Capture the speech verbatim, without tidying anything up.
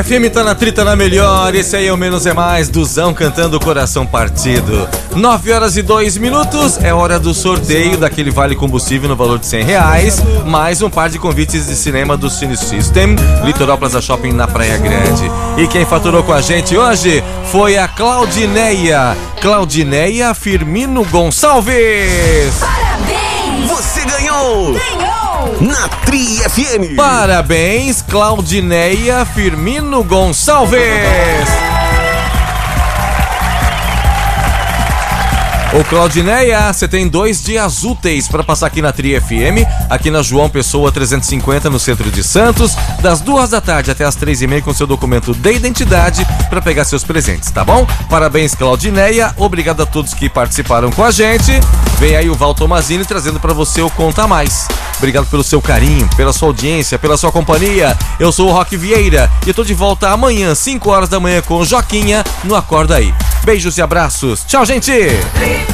F M tá na trita na melhor, esse aí é o Menos é Mais, Duzão cantando Coração Partido. nove horas e dois minutos, é hora do sorteio daquele vale combustível no valor de cem reais, mais um par de convites de cinema do Cine System, Litoral Plaza Shopping na Praia Grande. E quem faturou com a gente hoje foi a Claudineia, Claudineia Firmino Gonçalves. Parabéns! Você ganhou! Ganhou! Na Tri F M. Parabéns, Claudineia Firmino Gonçalves. Ô Claudineia, você tem dois dias úteis para passar aqui na Tri F M, aqui na João Pessoa trezentos e cinquenta, no centro de Santos, das duas da tarde até as três e meia com seu documento de identidade para pegar seus presentes, tá bom? Parabéns, Claudineia, obrigado a todos que participaram com a gente. Vem aí o Val Tomazini trazendo para você o Conta Mais. Obrigado pelo seu carinho, pela sua audiência, pela sua companhia. Eu sou o Roque Vieira e eu tô de volta amanhã, cinco horas da manhã com o Joquinha no Acorda Aí. Beijos e abraços. Tchau, gente!